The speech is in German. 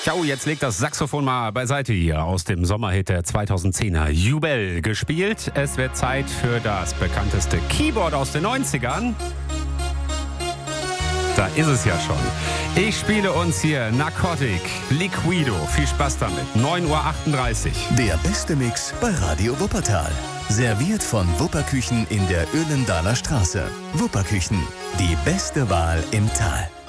Ciao, jetzt legt das Saxophon mal beiseite hier aus dem Sommerhit der 2010er. Jubel gespielt. Es wird Zeit für das bekannteste Keyboard aus den 90ern. Da ist es ja schon. Ich spiele uns hier Narcotic Liquido. Viel Spaß damit. 9:38 Uhr. Der beste Mix bei Radio Wuppertal. Serviert von Wupperküchen in der Öhlendaler Straße. Wupperküchen, die beste Wahl im Tal.